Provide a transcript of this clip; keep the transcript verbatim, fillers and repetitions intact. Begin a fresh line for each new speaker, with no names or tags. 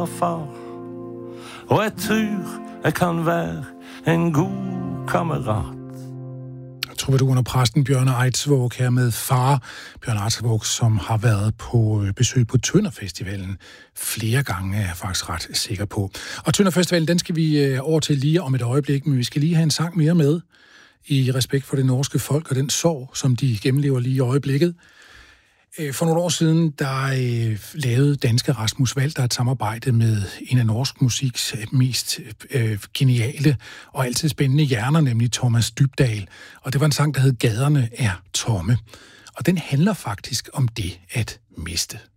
far. Og jeg tror, jeg kan være en god kammerat.
Troubaduren og præsten Bjørn Eidsvåg her med far. Bjørn Eidsvåg, som har været på besøg på Tønderfestivalen flere gange, er jeg faktisk ret sikker på. Og Tønderfestivalen, den skal vi over til lige om et øjeblik, men vi skal lige have en sang mere med i respekt for det norske folk og den sorg, som de gennemlever lige i øjeblikket. For nogle år siden, der øh, lavede danske Rasmus Walter et samarbejde med en af norsk musiks mest øh, geniale og altid spændende hjerner, nemlig Thomas Dybdahl. Og det var en sang, der hed Gaderne er tomme. Og den handler faktisk om det at miste.